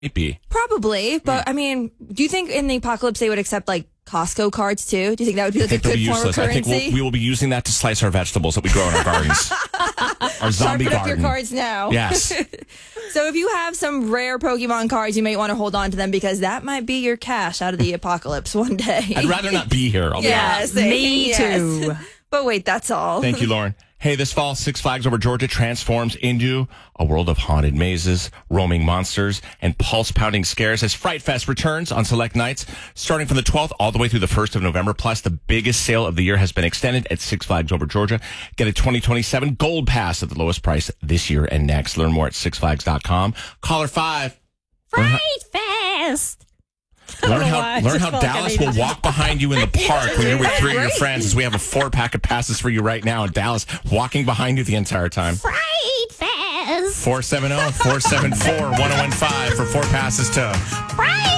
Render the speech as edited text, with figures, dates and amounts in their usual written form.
Maybe. Probably, but I mean, do you think in the apocalypse they would accept like Costco cards too? Do you think that would be like a good form of currency? I think we will be using that to slice our vegetables that we grow in our gardens. Our zombie Sharpen garden. up your cards now. Yes. So if you have some rare Pokemon cards, you may want to hold on to them because that might be your cash out of the apocalypse one day. I'd rather not be here. Yes, me too. But wait, that's all. Thank you, Lauren. Hey, this fall, Six Flags Over Georgia transforms into a world of haunted mazes, roaming monsters, and pulse-pounding scares as Fright Fest returns on select nights, starting from the 12th all the way through the 1st of November. Plus, the biggest sale of the year has been extended at Six Flags Over Georgia. Get a 2027 Gold Pass at the lowest price this year and next. Learn more at sixflags.com. Caller 5. Fright Fest. Learn how Dallas will walk behind you in the park when you're with three of your friends, as we have a 4-pack of passes for you right now. And Dallas walking behind you the entire time. Fright Fest. 470-474-1015 for 4 passes to Fright